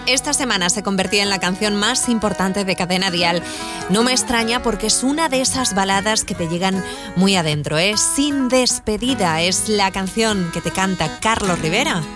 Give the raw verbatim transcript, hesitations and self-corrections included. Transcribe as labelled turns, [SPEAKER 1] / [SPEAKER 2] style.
[SPEAKER 1] esta semana se convertía en la canción más importante de Cadena Dial. No me extraña porque es una de esas baladas que te llegan muy adentro, ¿eh? Sin despedida es la canción que te canta Carlos Rivera.